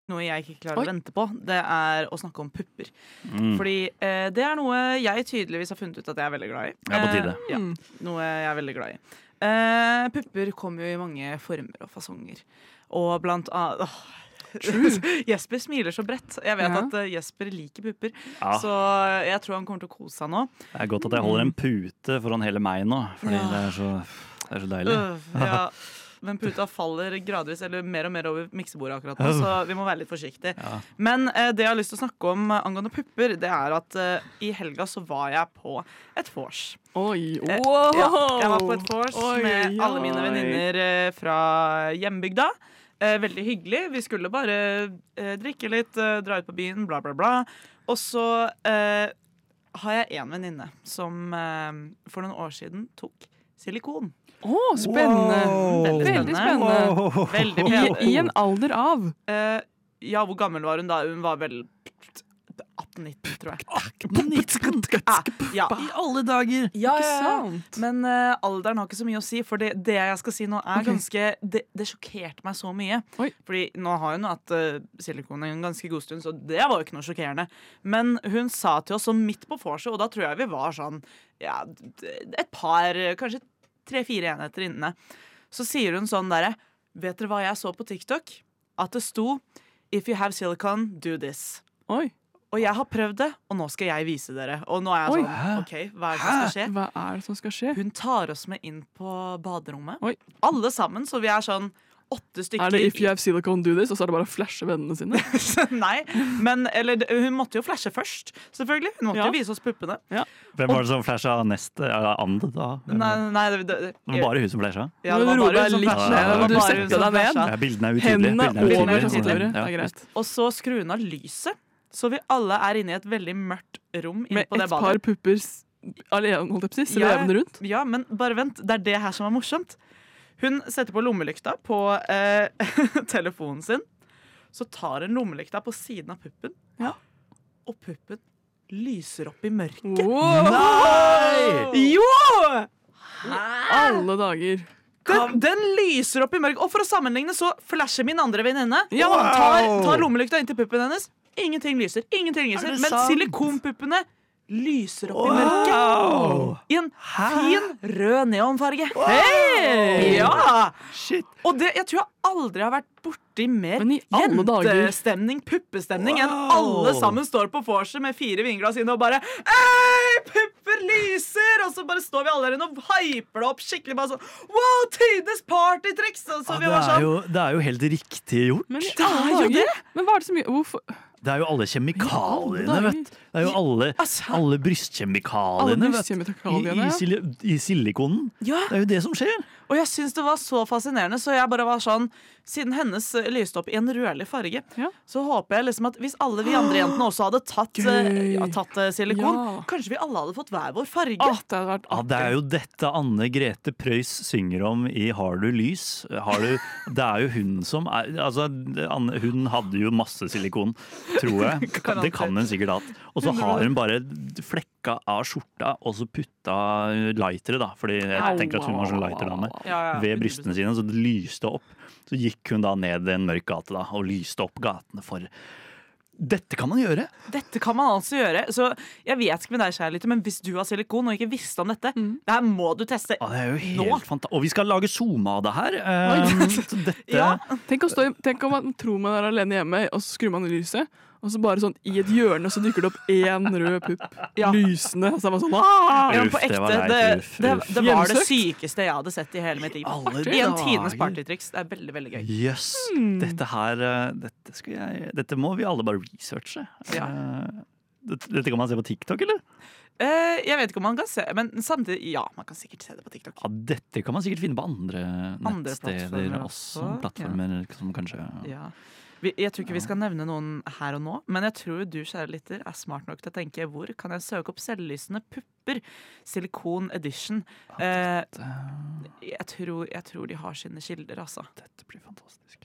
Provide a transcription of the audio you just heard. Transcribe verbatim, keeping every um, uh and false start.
noe jeg ikke klarer Oi. å vente på, det er å snakke om pupper. Mm. Fordi eh, det er noe jeg tydeligvis har funnet ut at jeg er veldig glad i. Ja, på tide. Eh, ja, noe jeg er veldig glad i. Eh, pupper kommer jo i mange former og fasonger. Og blant annet åh, Jesper smiler så bredt. Jeg vet ja. at uh, Jesper liker pupper, ja. så jeg tror han kommer til å kose seg nå. Det er godt at jeg holder en pute foran hele meg nå, fordi ja. det, er så, det er så deilig. Uh, ja. Men puta faller gradvis eller mer og mer over miksebordet akkurat nå, så vi må være litt forsiktige. Ja. Men uh, det jeg har lyst til å snakke om uh, angående pupper, det er at uh, i helga så var jeg på et vors. Oi, wow. uh, ja, Jeg var på et vors med alle mine venninner uh, fra hjembygda. Uh, veldig hyggelig. Vi skulle bare uh, drikke litt, uh, dra ut på byen, bla, bla, bla. Og så uh, har jeg en venninne som uh, for noen år siden tok silikon. Å, oh, spennende. Wow. Veldig spennende. Veldig spennende. Wow. Veldig pen. I, I en alder av? Uh, ja, hvor gammel var hun da? Hun var vel atten nitten, tror jeg. atten nitten Ja. I alle dager! Ja, ikke sant? Men uh, alderen har ikke så mye å si, for det, det jeg skal si nå er okay. ganske Det, det sjokkerte meg så mye. Oi. Fordi nå har hun hatt uh, silikon en ganske god stund, så det var jo ikke noe sjokkerende. Men hun sa til oss så midt på vorset, og da tror jeg vi var sånn ja, et par, kanskje tre-fire enheter inne. Så sier hun sånn derre vet dere hva jeg så på TikTok? At det sto If you have silicone, do this. Oi. Og jeg har prøvd det, og nå skal jeg vise dere. Og nå er jeg Oi. sånn, ok, hva er det som skal skje? Hva er det som skal skje? Hun tar oss med inn på baderommet. Oi. Alle sammen, så vi er sånn åtte stykker. Er det if you have silicone, do this? Og så er det bare å flashe vennene sine? Nei, men eller, hun måtte jo flashe først, selvfølgelig. Hun måtte ja. jo vise oss puppene. Ja. Hvem var det som flasha neste? Ja, And da? Nei, nei det, det, det, det var bare hun som flasha? Ja, det var bare hun som flasha. Ja, ja, ja. Du setter deg ned. Ja, bildene er utydelige. Hendene over tastaturet. Det er greit. Og så skrur hun av lyset. Så vi alle er inne i et veldig mørkt rom inne på det badet. Med et par pupper alene, holdt jeg på å si, svevende rundt. Ja, men bare vent, det er det her som er morsomt. Hun setter på lommelykta på eh, telefonen sin. Så tar hun lommelykta på siden av puppen. Ja. Og puppen lyser opp i mørket. Wow. Nei! Jo! Alle dager. Den, den lyser opp i mørket. Og for å sammenligne så flasher min andre venninne. Ja. Tar, tar lommelykta inn til puppen hennes. Ingenting lyser, ingenting lyser. Men sant? Silikonpuppene lyser opp wow. i mørket. I en Hæ? fin rød neonfarge. Wow. Hey! Ja! Shit. Og det, jeg tror jeg aldri har vært borti mer jentestemning, puppestemning wow. enn alle sammen står på vorset med fire vinglass inne og bare Ei, pupper lyser! Og så bare står vi alle der inne og hyper det opp skikkelig. Bare sånn wow, tidenes partytriks! Så ja, vi det, var sånn, er jo, det er jo helt riktig gjort. Men det er jo det. Men hva er det så mye Hvorfor? Det er jo alle kjemikaliene, vet du. Det er jo alle, alle brystkjemikaliene, alle brystkjemikaliene I, i, sil I silikonen. Ja. Det er jo det som skjer. Og jeg synes det var så fascinerende, så jeg bare var sånn siden hennes lyste opp I en rødlig farge, ja. så håper jeg liksom at hvis alle vi andre jentene også hadde tatt, ja, tatt silikon, ja. kanskje vi alle hadde fått hver vår farge. Åh, det, hadde vært ja, det er jo dette Anne Grete Preus synger om I Har du lys? Har du, det er jo hun som er, altså, Anne, hun hadde jo masse silikon, tror jeg. Det kan hun sikkert hatt. Og så har hun bare flekka av skjorta, og så putta lightere, da. Fordi jeg tenker at hun var sånn lighterdame. Ja, ja. Ved brystene sine, så det lyste opp. Så gikk hun da ned en mørk gate da, og lyste opp gatene for dette kan man gjøre. Dette kan man altså gjøre. Så jeg vet ikke med deg, kjærlighet, men hvis du har silikon og ikke visste om dette, mm. det her må du teste ja, det er jo helt nå. Fantastisk. Og vi skal lage zoom av det her. Um, så dette... ja. tenk, å stå, tenk om man tror man er alene hjemme, og så skrur man lyset. Og så bare sånn, I et hjørne så dukker det opp én rød pupp, ja. lysende, og så er man sånn Aah! Ja, på ekte, det, var det, det, det var det sykeste jeg hadde sett I hele mitt liv. I en tidenes partytriks. Det er veldig, veldig gøy. Jøss, yes. mm. dette her dette, skal jeg, dette må vi alle bare researche. Ja. Dette, dette kan man se på TikTok, eller? Uh, jeg vet ikke om man kan se, men samtidig, ja, man kan sikkert se det på TikTok. Ja, dette kan man sikkert finne på andre, andre nettsteder også. Plattformer ja. som kanskje... Ja. Vi, jeg tror ikke vi skal nevne noen her og nå, men jeg tror du, kjære lytter, er smart nok til å tenke hvor kan jeg søke opp selvlysende pupper? Silikon edition. Ja, uh, jeg, tror, jeg tror de har sine kilder, altså. Dette blir fantastisk.